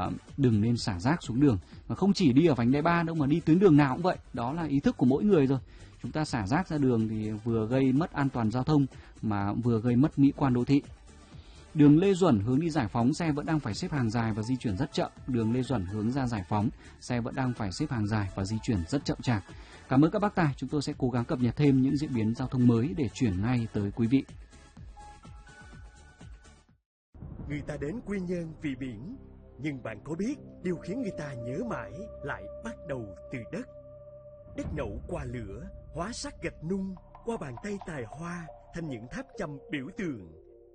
đừng nên xả rác xuống đường. Mà không chỉ đi ở vành đai 3 đâu mà đi tuyến đường nào cũng vậy. Đó là ý thức của mỗi người rồi. Chúng ta xả rác ra đường thì vừa gây mất an toàn giao thông mà vừa gây mất mỹ quan đô thị. Đường Lê Duẩn hướng đi Giải Phóng, xe vẫn đang phải xếp hàng dài và di chuyển rất chậm. Đường Lê Duẩn hướng ra Giải Phóng, xe vẫn đang phải xếp hàng dài và di chuyển rất chậm chạp. Cảm ơn các bác tài, chúng tôi sẽ cố gắng cập nhật thêm những diễn biến giao thông mới để chuyển ngay tới quý vị. Người ta đến Quy Nhơn vì biển, nhưng bạn có biết điều khiến người ta nhớ mãi lại bắt đầu từ đất. Đất nậu qua lửa, hóa sắt gạch nung, qua bàn tay tài hoa thành những tháp chăm biểu tượng.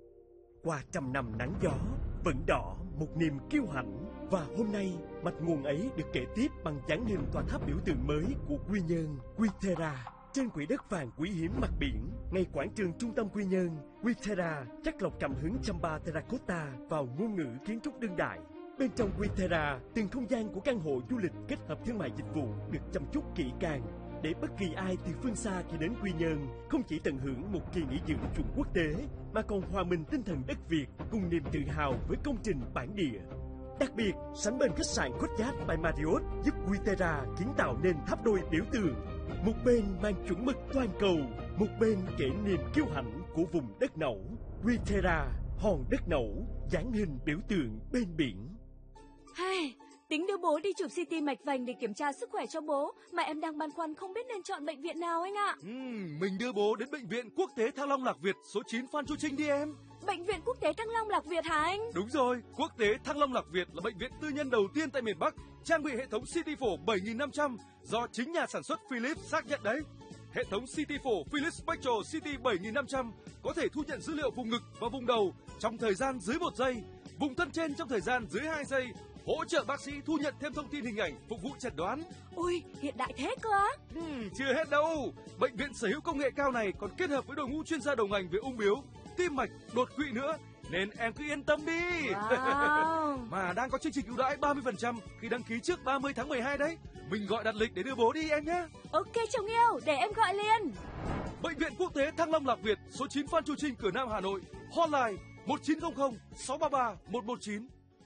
Qua trăm năm nắng gió, vẫn đỏ một niềm kiêu hãnh. Và hôm nay, mạch nguồn ấy được kể tiếp bằng dáng hình tòa tháp biểu tượng mới của Quy Nhơn, Quy-Thera. Trên quỹ đất vàng quý hiếm mặt biển, ngay quảng trường trung tâm Quy Nhơn, Quy-Thera chắc lọc cảm hứng chamba terracotta vào ngôn ngữ kiến trúc đương đại. Bên trong Quy-Thera, từng không gian của căn hộ du lịch kết hợp thương mại dịch vụ được chăm chút kỹ càng, để bất kỳ ai từ phương xa khi đến Quy Nhơn không chỉ tận hưởng một kỳ nghỉ dưỡng chuẩn quốc tế, mà còn hòa mình tinh thần đất Việt cùng niềm tự hào với công trình bản địa. Đặc biệt, sánh bên khách sạn Courtyard by Marriott giúp Quy-Thera kiến tạo nên tháp đôi biểu tượng. Một bên mang chuẩn mực toàn cầu, một bên kể niềm kiêu hãnh của vùng đất nẫu. Quy-Thera, hòn đất nẫu, dáng hình biểu tượng bên biển. Hey, tính đưa bố đi chụp CT mạch vành để kiểm tra sức khỏe cho bố, mà em đang băn khoăn không biết nên chọn bệnh viện nào anh ạ. Mình đưa bố đến bệnh viện Quốc tế Thăng Long Lạc Việt số 9 Phan Chu Trinh đi em. Bệnh viện Quốc tế Thăng Long Lạc Việt hả anh? Đúng rồi, Quốc tế Thăng Long Lạc Việt là bệnh viện tư nhân đầu tiên tại miền Bắc, trang bị hệ thống CT phổ 7500 do chính nhà sản xuất Philips xác nhận đấy. Hệ thống CT phổ Philips Spectral CT 7500 có thể thu nhận dữ liệu vùng ngực và vùng đầu trong thời gian dưới 1 giây, vùng thân trên trong thời gian dưới 2 giây, hỗ trợ bác sĩ thu nhận thêm thông tin hình ảnh phục vụ chẩn đoán. Ui, hiện đại thế cơ á? Chưa hết đâu. Bệnh viện sở hữu công nghệ cao này còn kết hợp với đội ngũ chuyên gia đầu ngành về ung bướu, tim mạch, đột quỵ nữa, nên em cứ yên tâm đi. Wow. Mà đang có chương trình ưu đãi 30% khi đăng ký trước 30 tháng 12 đấy. Mình gọi đặt lịch để đưa bố đi em nhé. Ok chồng yêu, để em gọi liền. Bệnh viện Quốc tế Thăng Long Lạc Việt, số 9 Phan Chu Trinh, cửa Nam, Hà Nội. Hotline 1900 633 119.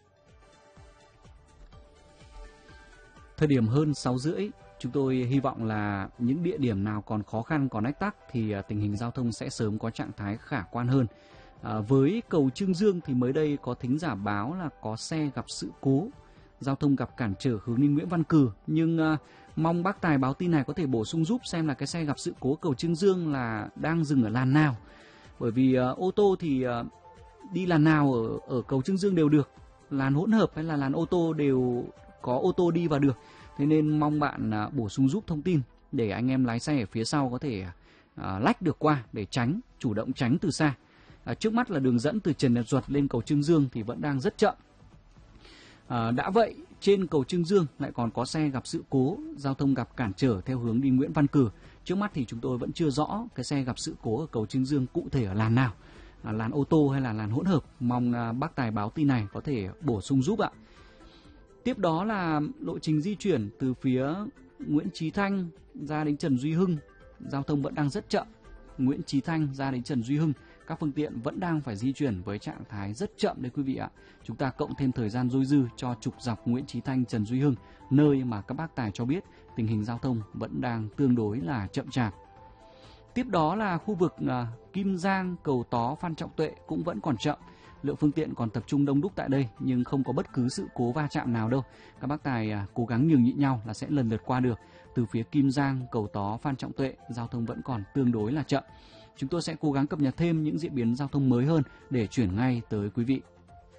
Thời điểm hơn 6:30, chúng tôi hy vọng là những địa điểm nào còn khó khăn, còn ách tắc thì tình hình giao thông sẽ sớm có trạng thái khả quan hơn. Với cầu Chương Dương thì mới đây có thính giả báo là có xe gặp sự cố, giao thông gặp cản trở hướng đi Nguyễn Văn Cừ. Nhưng mong bác tài báo tin này có thể bổ sung giúp xem là cái xe gặp sự cố cầu Chương Dương là đang dừng ở làn nào. Bởi vì ô tô thì đi làn nào ở cầu Chương Dương đều được, làn hỗn hợp hay là làn ô tô đều có ô tô đi vào được. Thế nên mong bạn bổ sung giúp thông tin để anh em lái xe ở phía sau có thể lách được qua để tránh, chủ động tránh từ xa. Trước mắt là đường dẫn từ Trần Nhật Duật lên cầu Chương Dương thì vẫn đang rất chậm. Đã vậy, trên cầu Chương Dương lại còn có xe gặp sự cố, giao thông gặp cản trở theo hướng đi Nguyễn Văn Cừ. Trước mắt thì chúng tôi vẫn chưa rõ cái xe gặp sự cố ở cầu Chương Dương cụ thể ở làn nào, làn ô tô hay là làn hỗn hợp. Mong bác tài báo tin này có thể bổ sung giúp ạ. Tiếp đó là lộ trình di chuyển từ phía Nguyễn Chí Thanh ra đến Trần Duy Hưng, giao thông vẫn đang rất chậm. Nguyễn Chí Thanh ra đến Trần Duy Hưng, các phương tiện vẫn đang phải di chuyển với trạng thái rất chậm đấy quý vị ạ. Chúng ta cộng thêm thời gian dôi dư cho trục dọc Nguyễn Chí Thanh, Trần Duy Hưng, nơi mà các bác tài cho biết tình hình giao thông vẫn đang tương đối là chậm chạp. Tiếp đó là khu vực Kim Giang, Cầu Tó, Phan Trọng Tuệ cũng vẫn còn chậm. Lượng phương tiện còn tập trung đông đúc tại đây nhưng không có bất cứ sự cố va chạm nào đâu. Các bác tài cố gắng nhường nhịn nhau là sẽ lần lượt qua được. Từ phía Kim Giang, Cầu Tó, Phan Trọng Tuệ, giao thông vẫn còn tương đối là chậm. Chúng tôi sẽ cố gắng cập nhật thêm những diễn biến giao thông mới hơn để chuyển ngay tới quý vị.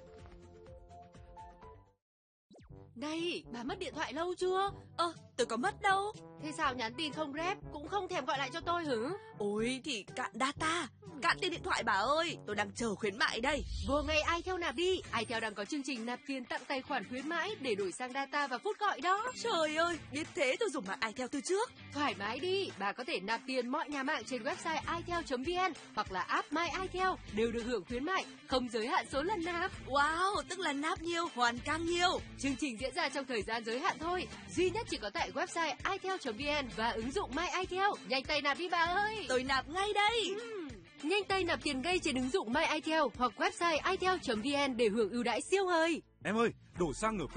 Này, bà mất điện thoại lâu chưa? Tôi có mất đâu. Thế sao nhắn tin không rep, cũng không thèm gọi lại cho tôi hử? Ôi thì cạn data, cạn tiền điện thoại bà ơi. Tôi đang chờ khuyến mại đây. Vừa ngày iTel nạp đi. iTel đang có chương trình nạp tiền tặng tài khoản khuyến mãi để đổi sang data và phút gọi đó. Trời ơi, biết thế tôi dùng mạng iTel từ trước. Thoải mái đi, bà có thể nạp tiền mọi nhà mạng trên website itel.vn hoặc là app My iTel đều được hưởng khuyến mại, không giới hạn số lần nạp. Wow, tức là nạp nhiều, hoàn càng nhiều. Chương trình diễn ra trong thời gian giới hạn thôi, duy nhất chỉ có tại website itel.vn và ứng dụng My iTel. Nhanh tay nạp đi bà ơi. Tôi nạp ngay đây. Nhanh tay nạp tiền ngay trên ứng dụng My iTel hoặc website itel.vn để hưởng ưu đãi siêu hời. Em ơi, đổi sang ở